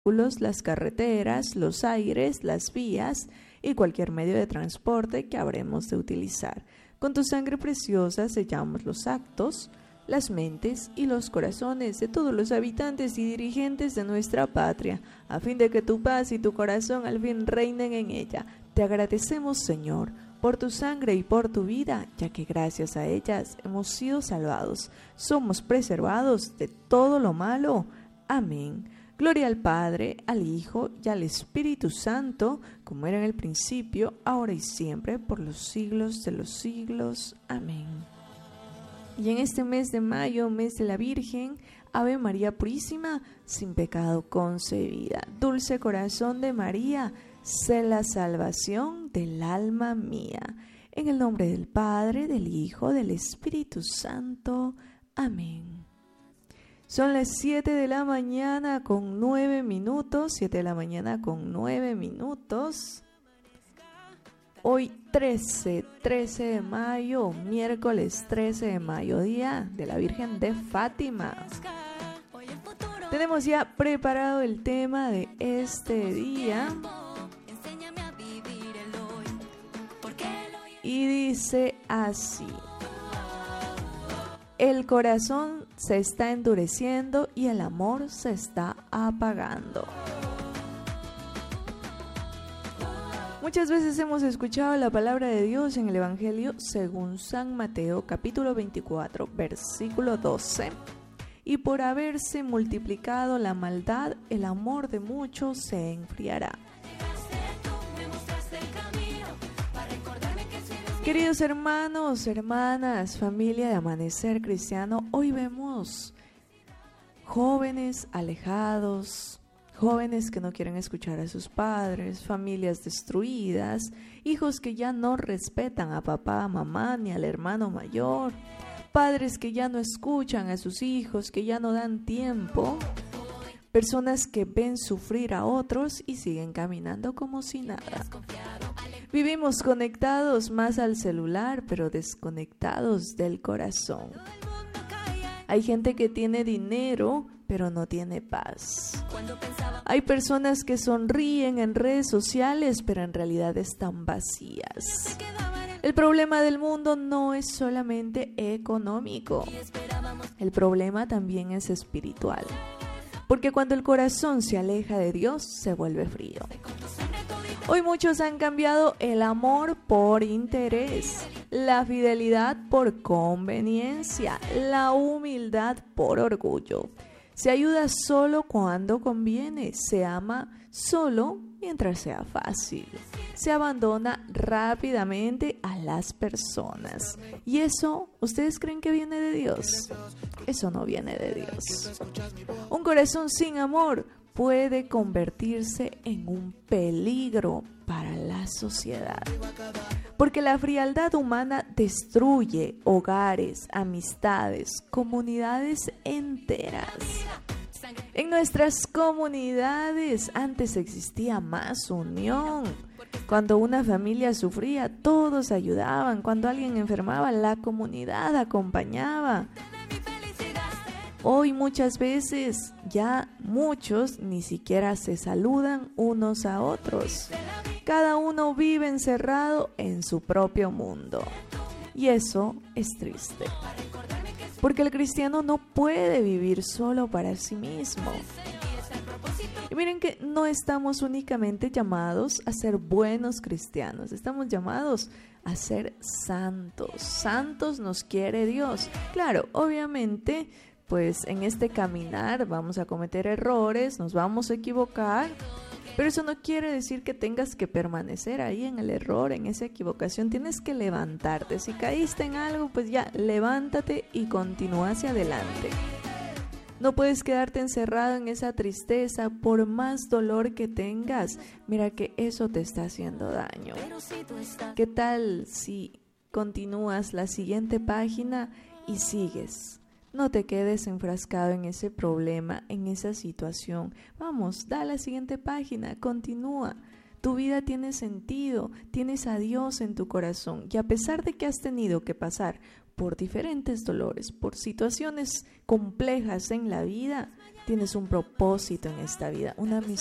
las carreteras, los aires, las vías y cualquier medio de transporte que habremos de utilizar. Con tu sangre preciosa sellamos los actos, las mentes y los corazones de todos los habitantes y dirigentes de nuestra patria, a fin de que tu paz y tu corazón al fin reinen en ella. Te agradecemos, Señor, por tu sangre y por tu vida, ya que gracias a ellas hemos sido salvados, somos preservados de todo lo malo. Amén. Gloria al Padre, al Hijo y al Espíritu Santo, como era en el principio, ahora y siempre, por los siglos de los siglos. Amén. Y en este mes de mayo, mes de la Virgen, Ave María Purísima, sin pecado concebida. Dulce corazón de María, sé la salvación del alma mía. En el nombre del Padre, del Hijo, del Espíritu Santo. Amén. Son las 7 de la mañana con 9 minutos, 7 de la mañana con 9 minutos. Hoy 13 de mayo, miércoles 13 de mayo, día de la Virgen de Fátima. Tenemos ya preparado el tema de este día. Y dice así: el corazón se está endureciendo y el amor se está apagando. Muchas veces hemos escuchado la palabra de Dios en el Evangelio según San Mateo, capítulo 24, versículo 12. Y por haberse multiplicado la maldad, el amor de muchos se enfriará. Queridos hermanos, hermanas, familia de Amanecer Cristiano, hoy vemos jóvenes alejados, jóvenes que no quieren escuchar a sus padres, familias destruidas, hijos que ya no respetan a papá, a mamá ni al hermano mayor, padres que ya no escuchan a sus hijos, que ya no dan tiempo, personas que ven sufrir a otros y siguen caminando como si nada. Vivimos conectados más al celular, pero desconectados del corazón. Hay gente que tiene dinero, pero no tiene paz. Hay personas que sonríen en redes sociales, pero en realidad están vacías. El problema del mundo no es solamente económico. El problema también es espiritual. Porque cuando el corazón se aleja de Dios, se vuelve frío. Hoy muchos han cambiado el amor por interés, la fidelidad por conveniencia, la humildad por orgullo. Se ayuda solo cuando conviene, se ama solo mientras sea fácil. Se abandona rápidamente a las personas. ¿Y eso, ustedes creen que viene de Dios? Eso no viene de Dios. Un corazón sin amor puede convertirse en un peligro para la sociedad. Porque la frialdad humana destruye hogares, amistades, comunidades enteras. En nuestras comunidades antes existía más unión. Cuando una familia sufría, todos ayudaban. Cuando alguien enfermaba, la comunidad acompañaba. Hoy muchas veces ya muchos ni siquiera se saludan unos a otros. Cada uno vive encerrado en su propio mundo. Y eso es triste. Porque el cristiano no puede vivir solo para sí mismo. Y miren que no estamos únicamente llamados a ser buenos cristianos. Estamos llamados a ser santos. Santos nos quiere Dios. Claro, obviamente, pues en este caminar vamos a cometer errores, nos vamos a equivocar, pero eso no quiere decir que tengas que permanecer ahí en el error, en esa equivocación. Tienes que levantarte. Si caíste en algo, pues ya, levántate y continúa hacia adelante. No puedes quedarte encerrado en esa tristeza por más dolor que tengas. Mira que eso te está haciendo daño. ¿Qué tal si continúas la siguiente página y sigues? No te quedes enfrascado en ese problema, en esa situación. Vamos, da la siguiente página, continúa. Tu vida tiene sentido, tienes a Dios en tu corazón. Y a pesar de que has tenido que pasar por diferentes dolores, por situaciones complejas en la vida, tienes un propósito en esta vida, una misión.